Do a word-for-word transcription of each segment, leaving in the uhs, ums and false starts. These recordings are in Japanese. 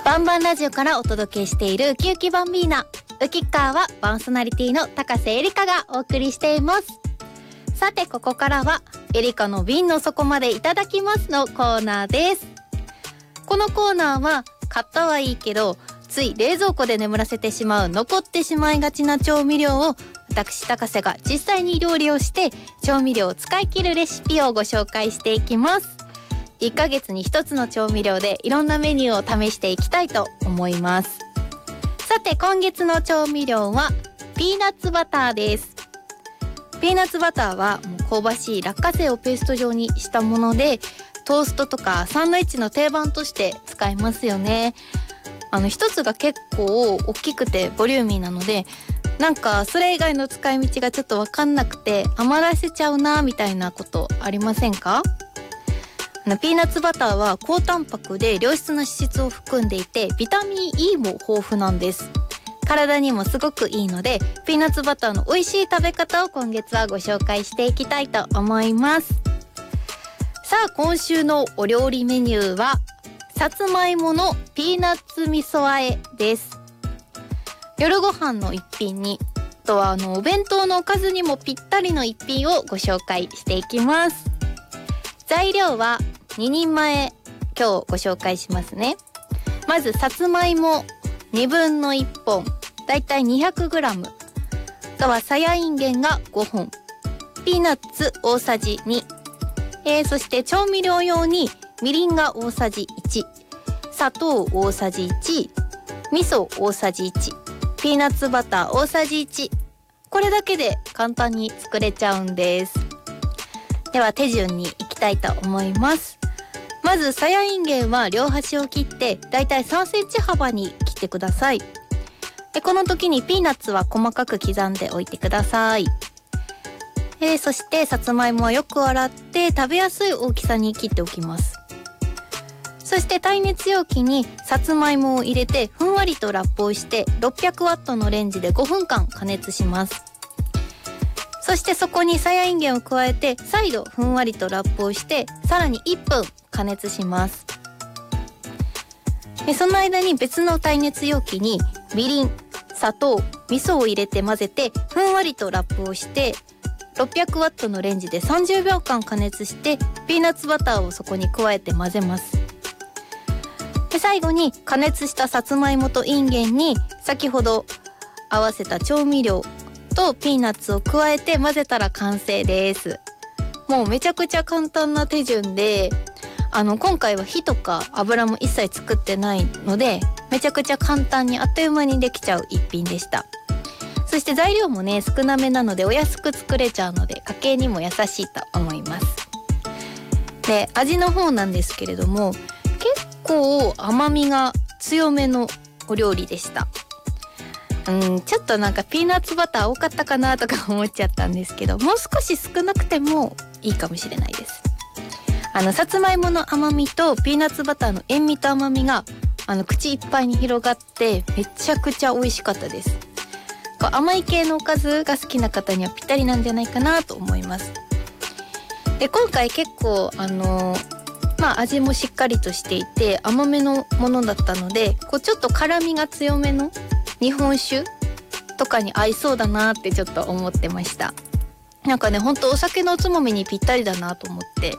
バンバンラジオからお届けしているウキウキバンビーナ。ウキッカーはパーソナリティの高瀬エリカがお送りしています。さてここからはエリカの瓶の底までいただきますのコーナーです。このコーナーは買ったはいいけどつい冷蔵庫で眠らせてしまう残ってしまいがちな調味料を私高瀬が実際に料理をして調味料を使い切るレシピをご紹介していきます。いっかげつにひとつの調味料でいろんなメニューを試していきたいと思います。さて今月の調味料はピーナッツバターです。ピーナッツバターはもう香ばしい落花生をペースト状にしたものでトーストとかサンドイッチの定番として使えますよね。あの一つが結構大きくてボリューミーなのでなんかそれ以外の使い道がちょっと分かんなくて余らせちゃうなみたいなことありませんか？ピーナッツバターは高タンパクで良質な脂質を含んでいてビタミン E も豊富なんです。体にもすごくいいのでピーナッツバターの美味しい食べ方を今月はご紹介していきたいと思います。さあ今週のお料理メニューはさつまいものピーナッツ味噌和えです。夜ご飯の一品にあとはあのお弁当のおかずにもぴったりの一品をご紹介していきます。材料はににんまえ今日ご紹介しますね。まずさつまいもにぶんのいっぽんだいたい にひゃくグラム、 あとはさやいんげんがごほん、ピーナッツ大さじに、えー、そして調味料用にみりんが大さじいち、砂糖大さじいち、味噌大さじいち、ピーナッツバター大さじいち、これだけで簡単に作れちゃうんです。では手順にいきたいと思います。まずさやいんげんは両端を切ってだいたいさんセンチ幅に切ってください。でこの時にピーナッツは細かく刻んでおいてください。えー、そしてさつまいもはよく洗って食べやすい大きさに切っておきます。そして耐熱容器にさつまいもを入れてふんわりとラップをしてろっぴゃくワットのレンジでごふんかん加熱します。そしてそこにさやいんげんを加えて再度ふんわりとラップをしてさらにいっぷん加熱します。でその間に別の耐熱容器にみりん、砂糖、味噌を入れて混ぜてふんわりとラップをしてろっぴゃくワットのレンジでさんじゅうびょうかん加熱してピーナッツバターをそこに加えて混ぜます。で最後に加熱したさつまいもといんげんに先ほど合わせた調味料とピーナッツを加えて混ぜたら完成です。もうめちゃくちゃ簡単な手順であの今回は火とか油も一切作ってないのでめちゃくちゃ簡単にあっという間にできちゃう一品でした。そして材料もね少なめなのでお安く作れちゃうので家計にも優しいと思います。で味の方なんですけれども結構甘みが強めのお料理でした。うんちょっとなんかピーナッツバター多かったかなとか思っちゃったんですけどもう少し少なくてもいいかもしれないです。あのさつまいもの甘みとピーナッツバターの塩味と甘みがあの口いっぱいに広がってめちゃくちゃ美味しかったです。こう甘い系のおかずが好きな方にはぴったりなんじゃないかなと思います。で今回結構あのまあ味もしっかりとしていて甘めのものだったのでこうちょっと辛みが強めの日本酒とかに合いそうだなってちょっと思ってました。なんかねほんとお酒のおつまみにぴったりだなと思って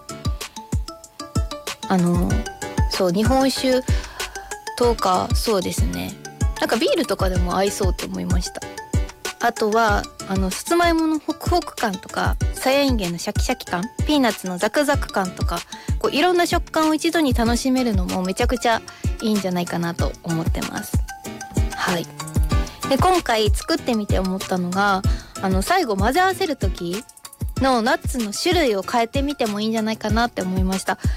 あのそう日本酒とかそうですねなんかビールとかでも合いそうって思いました。あとはあのさつまいものホクホク感とかさやいんげんのシャキシャキ感ピーナッツのザクザク感とかこういろんな食感を一度に楽しめるのもめちゃくちゃいいんじゃないかなと思ってます。はいで今回作ってみて思ったのがあの最後混ぜ合わせる時のナッツの種類を変えてみてもいいんじゃないかなって思いました。